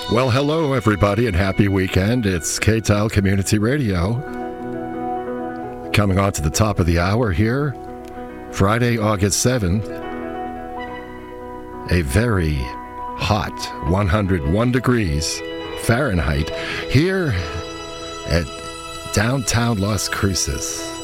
Well, hello, everybody, and happy weekend. It's KTAL Community Radio. Coming on to the top of the hour here, Friday, August 7th. A very hot 101 degrees Fahrenheit here at downtown Las Cruces.